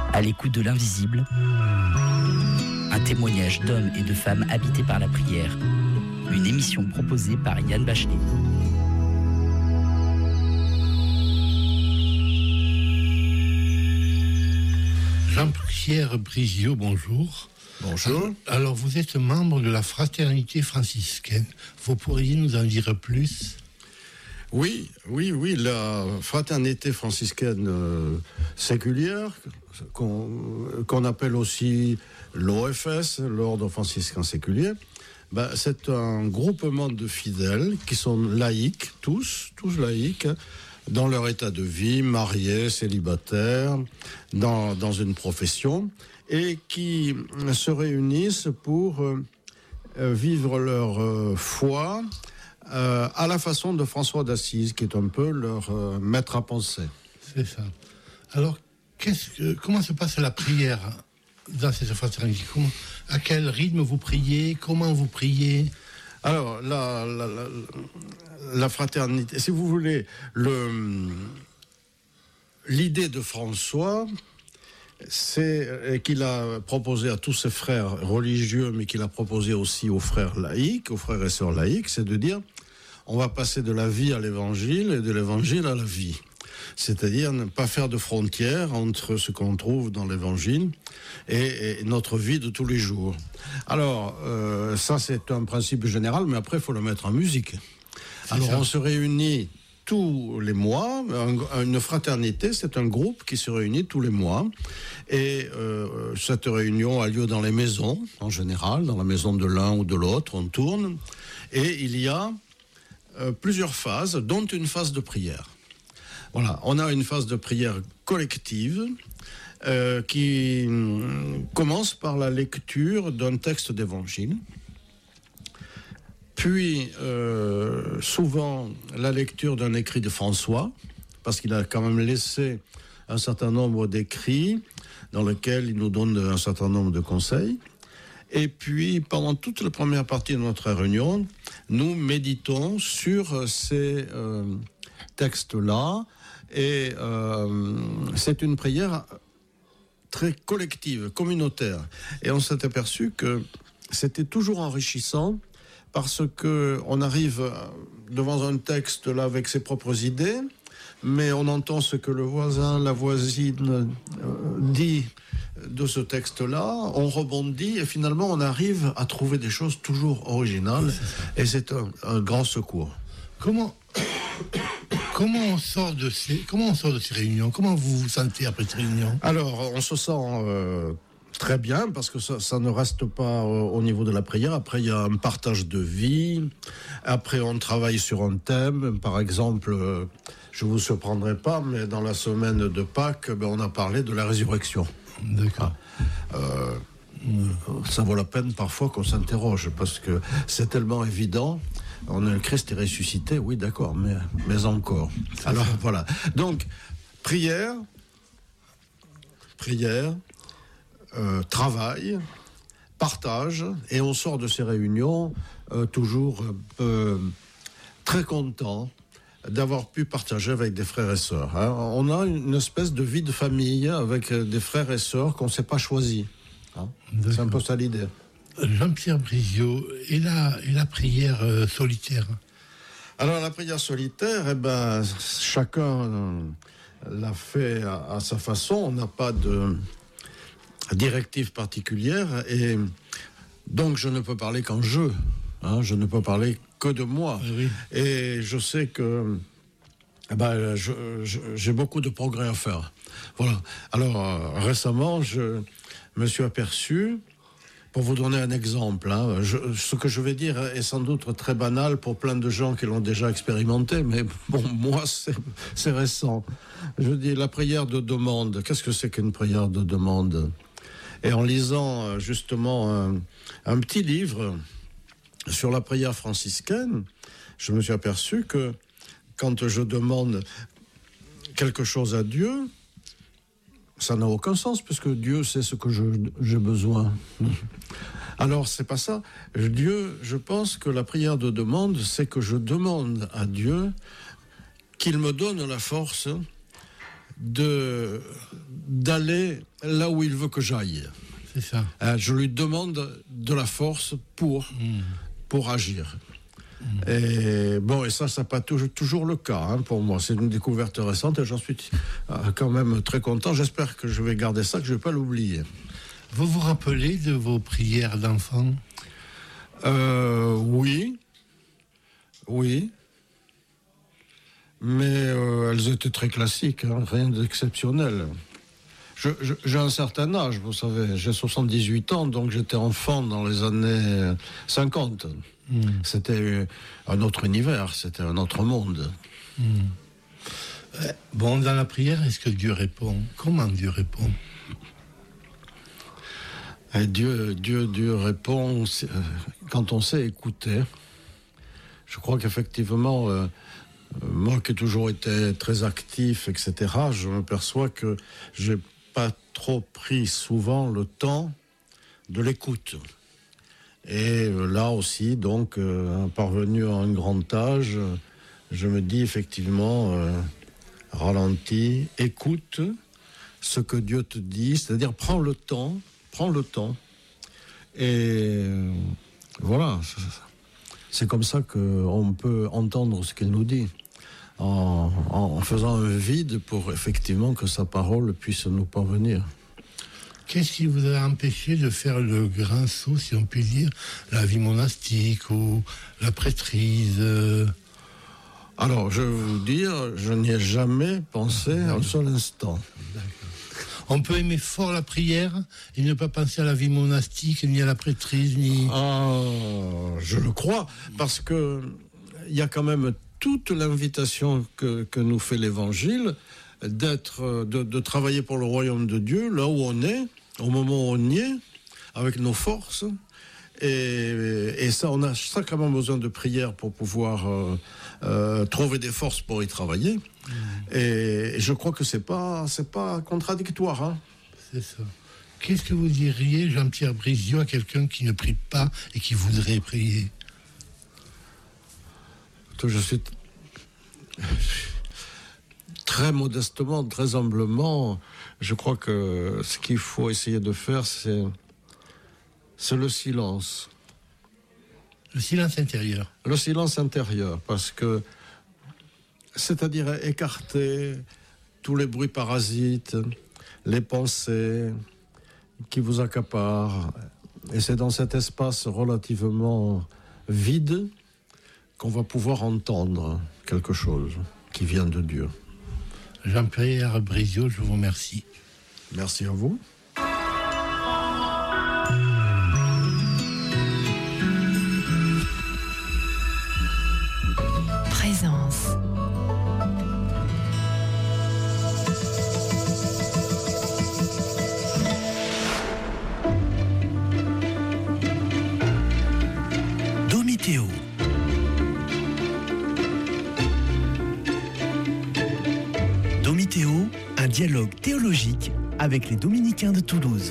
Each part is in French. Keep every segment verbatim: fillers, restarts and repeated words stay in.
À l'écoute de l'invisible, un témoignage d'hommes et de femmes habités par la prière. Une émission proposée par Yann Bachelet. Jean-Pierre Brigiot, bonjour. Bonjour. Alors, vous êtes membre de la fraternité franciscaine. Vous pourriez nous en dire plus ? Oui, oui, oui, la fraternité franciscaine euh, séculière, qu'on, qu'on appelle aussi l'O F S, l'Ordre franciscain séculier, ben, c'est un groupement de fidèles qui sont laïcs, tous, tous laïcs, dans leur état de vie, mariés, célibataires, dans, dans une profession, et qui se réunissent pour euh, vivre leur euh, foi, Euh, à la façon de François d'Assise, qui est un peu leur euh, maître à penser. C'est ça. Alors, qu'est-ce que, comment se passe la prière dans cette fraternité ? Comment, à quel rythme vous priez ? Comment vous priez ? Alors, la, la, la, la fraternité, si vous voulez, le, l'idée de François, c'est qu'il a proposé à tous ses frères religieux, mais qu'il a proposé aussi aux frères laïcs, aux frères et sœurs laïcs, c'est de dire, on va passer de la vie à l'évangile et de l'évangile à la vie. C'est-à-dire ne pas faire de frontières entre ce qu'on trouve dans l'évangile et, et notre vie de tous les jours. Alors, euh, ça c'est un principe général, mais après il faut le mettre en musique. C'est Alors ça. On se réunit tous les mois. Une fraternité, c'est un groupe qui se réunit tous les mois. Et euh, cette réunion a lieu dans les maisons, en général, dans la maison de l'un ou de l'autre, on tourne. Et il y a euh, plusieurs phases, dont une phase de prière. Voilà, on a une phase de prière collective euh, qui hum, commence par la lecture d'un texte d'évangile. Puis, euh, souvent, la lecture d'un écrit de François, parce qu'il a quand même laissé un certain nombre d'écrits dans lesquels il nous donne un certain nombre de conseils. Et puis, pendant toute la première partie de notre réunion, nous méditons sur ces euh, textes-là. Et euh, c'est une prière très collective, communautaire. Et on s'est aperçu que c'était toujours enrichissant, parce que on arrive devant un texte là avec ses propres idées, mais on entend ce que le voisin, la voisine euh, dit de ce texte-là, on rebondit et finalement on arrive à trouver des choses toujours originales, et c'est un, un grand secours. Comment comment on sort de ces comment on sort de ces réunions ? Comment vous vous sentez après ces réunions ? Alors on se sent euh, très bien, parce que ça, ça ne reste pas au niveau de la prière. Après, il y a un partage de vie. Après, on travaille sur un thème. Par exemple, euh, je ne vous surprendrai pas, mais dans la semaine de Pâques, ben, on a parlé de la résurrection. D'accord. Euh, ça vaut la peine parfois qu'on s'interroge, parce que c'est tellement évident. On a le Christ est ressuscité, oui, d'accord, mais, mais encore. C'est Alors, ça. Voilà. Donc, prière, prière, Euh, travail, partage, et on sort de ces réunions euh, toujours euh, très content d'avoir pu partager avec des frères et sœurs. Hein. On a une espèce de vie de famille avec des frères et sœurs qu'on ne s'est pas choisis. Hein. C'est un peu ça l'idée. Jean-Pierre Brigiot, et la, et la prière euh, solitaire ? Alors la prière solitaire, eh ben, chacun euh, l'a fait à, à sa façon. On n'a pas de directive particulière, et donc je ne peux parler qu'en je, hein, je ne peux parler que de moi. Oui. Et je sais que eh ben, je, je, j'ai beaucoup de progrès à faire. Voilà. Alors euh, récemment, je me suis aperçu, pour vous donner un exemple, hein, je, ce que je vais dire est sans doute très banal pour plein de gens qui l'ont déjà expérimenté, mais bon, moi c'est, c'est récent. Je dis la prière de demande. Qu'est-ce que c'est qu'une prière de demande ? Et en lisant justement un, un petit livre sur la prière franciscaine, je me suis aperçu que quand je demande quelque chose à Dieu, ça n'a aucun sens, puisque Dieu sait ce que je, j'ai besoin. Alors, c'est pas ça. Dieu, je pense que la prière de demande, c'est que je demande à Dieu qu'il me donne la force de, d'aller là où il veut que j'aille. C'est ça. Euh, je lui demande de la force pour, mmh. pour agir. Mmh. Et bon, et ça, ça n'est pas toujours, toujours le cas hein, pour moi. C'est une découverte récente et j'en suis euh, quand même très content. J'espère que je vais garder ça, que je ne vais pas l'oublier. Vous vous rappelez de vos prières d'enfant ? euh, Oui. Oui. Mais euh, elles étaient très classiques, hein, rien d'exceptionnel. Je, je, j'ai un certain âge, vous savez, j'ai soixante-dix-huit ans, donc j'étais enfant dans les années cinquante. Mmh. C'était un autre univers, c'était un autre monde. Mmh. Bon, dans la prière, est-ce que Dieu répond ? Comment Dieu répond ? Et Dieu, Dieu, Dieu répond quand on sait écouter. Je crois qu'effectivement, euh, moi qui ai toujours été très actif, et cetera, je m'aperçois que j'ai pas trop pris souvent le temps de l'écoute. Et là aussi, donc, euh, parvenu à un grand âge, je me dis effectivement, euh, ralentis, écoute ce que Dieu te dit, c'est-à-dire prends le temps, prends le temps. Et euh, voilà, c'est comme ça qu'on peut entendre ce qu'il nous dit, en, en faisant un vide pour effectivement que sa parole puisse nous parvenir. Qu'est-ce qui vous a empêché de faire le grand saut, si on peut dire, la vie monastique ou la prêtrise ? Alors, je vais vous dire, je n'y ai jamais pensé un seul instant. D'accord. On peut aimer fort la prière et ne pas penser à la vie monastique, ni à la prêtrise, ni... Ah, je le crois, parce que il y a quand même toute l'invitation que, que nous fait l'Évangile d'être, de, de travailler pour le royaume de Dieu, là où on est, au moment où on y est, avec nos forces. Et, et ça, on a sacrément besoin de prière pour pouvoir euh, euh, trouver des forces pour y travailler. Mmh. Et, et je crois que c'est pas, c'est pas contradictoire. Hein. C'est ça. Qu'est-ce que vous diriez, Jean-Pierre Brizio, à quelqu'un qui ne prie pas et qui voudrait prier ? Je suis très modestement, très humblement, je crois que ce qu'il faut essayer de faire, c'est, c'est le silence. Le silence intérieur. Le silence intérieur, parce que, c'est-à-dire écarter tous les bruits parasites, les pensées qui vous accaparent. Et c'est dans cet espace relativement vide qu'on va pouvoir entendre quelque chose qui vient de Dieu. Jean-Pierre Brizio, je vous remercie. Merci à vous. Présence. Domitéo. Domitéo, un dialogue théologique avec les dominicains de Toulouse.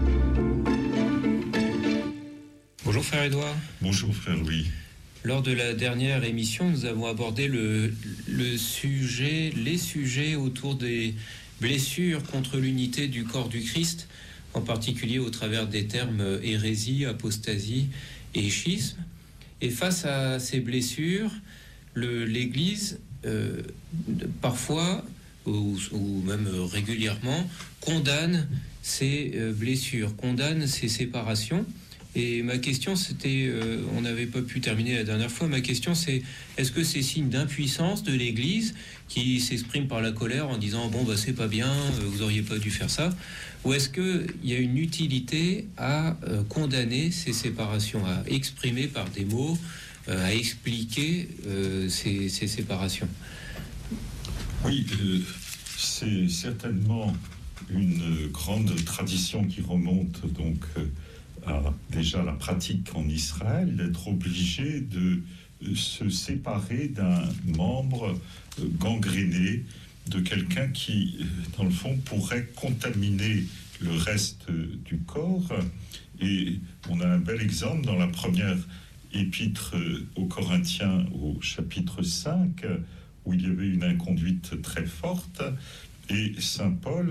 Bonjour frère Édouard. Bonjour frère Louis. Lors de la dernière émission, nous avons abordé le, le sujet, les sujets autour des blessures contre l'unité du corps du Christ, en particulier au travers des termes hérésie, apostasie et schisme. Et face à ces blessures, le, l'Église, euh, parfois, ou, ou même régulièrement, condamne ces euh, blessures, condamne ces séparations. Et ma question, c'était, euh, on n'avait pas pu terminer la dernière fois, ma question c'est, est-ce que c'est signe d'impuissance de l'Église qui s'exprime par la colère en disant, bon, bah, c'est pas bien, euh, vous auriez pas dû faire ça, ou est-ce qu'il y a une utilité à euh, condamner ces séparations, à exprimer par des mots, euh, à expliquer euh, ces, ces séparations ? Oui, euh, c'est certainement une grande tradition qui remonte donc euh, à déjà la pratique en Israël, d'être obligé de euh, se séparer d'un membre euh, gangréné, de quelqu'un qui, euh, dans le fond, pourrait contaminer le reste euh, du corps. Et on a un bel exemple dans la première épître euh, aux Corinthiens, au chapitre cinq, où il y avait une inconduite très forte, et saint Paul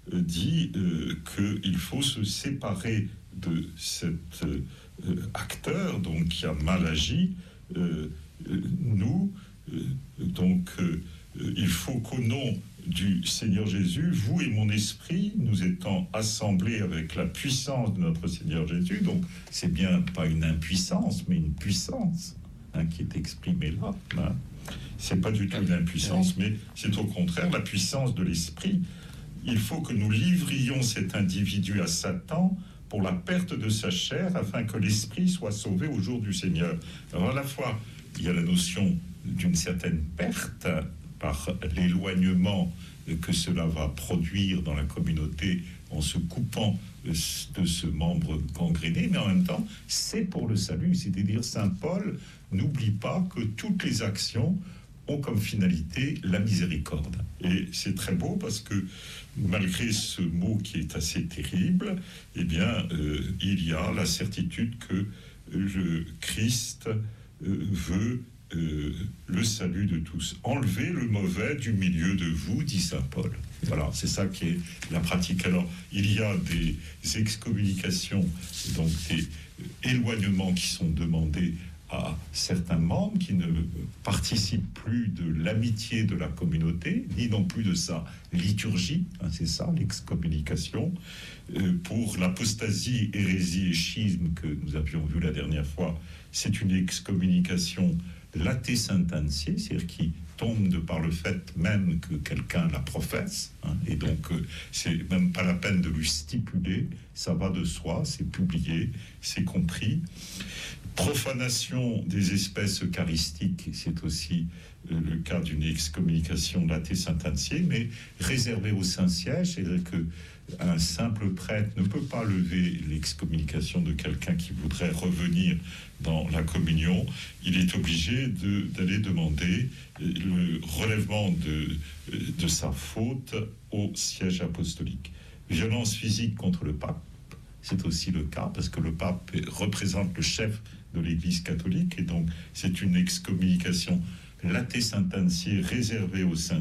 euh, dit euh, qu'il faut se séparer de cet euh, acteur donc, qui a mal agi. Euh, euh, nous, euh, donc, euh, il faut qu'au nom du Seigneur Jésus, vous et mon esprit, nous étant assemblés avec la puissance de notre Seigneur Jésus, donc c'est bien pas une impuissance, mais une puissance hein, qui est exprimée là. Hein. C'est pas du tout une impuissance, mais c'est au contraire la puissance de l'esprit. Il faut que nous livrions cet individu à Satan pour la perte de sa chair, afin que l'esprit soit sauvé au jour du Seigneur. Alors à la fois, il y a la notion d'une certaine perte par l'éloignement que cela va produire dans la communauté en se coupant de ce membre gangréné, mais en même temps, c'est pour le salut. C'est-à-dire, saint Paul n'oublie pas que toutes les actions ont comme finalité la miséricorde. Et c'est très beau parce que malgré ce mot qui est assez terrible, eh bien, euh, il y a la certitude que le Christ euh, veut euh, le salut de tous. Enlevez le mauvais du milieu de vous, dit saint Paul. Voilà, c'est ça qui est la pratique. Alors, il y a des excommunications, donc des éloignements qui sont demandés à certains membres qui ne participent plus de l'amitié de la communauté, ni non plus de sa liturgie, hein, c'est ça l'excommunication. Euh, pour l'apostasie, hérésie et schisme que nous avions vu la dernière fois, c'est une excommunication late sententie, c'est-à-dire qui tombe de par le fait même que quelqu'un la professe, hein, et donc euh, c'est même pas la peine de lui stipuler, ça va de soi, c'est publié, c'est compris. Profanation des espèces eucharistiques, c'est aussi euh, le cas d'une excommunication late sententie, mais réservée au Saint-Siège, c'est-à-dire que un simple prêtre ne peut pas lever l'excommunication de quelqu'un qui voudrait revenir dans la communion. Il est obligé de, d'aller demander le relèvement de, de sa faute au siège apostolique. Violence physique contre le pape, c'est aussi le cas, parce que le pape représente le chef de l'Église catholique, et donc c'est une excommunication late sententie réservée au Saint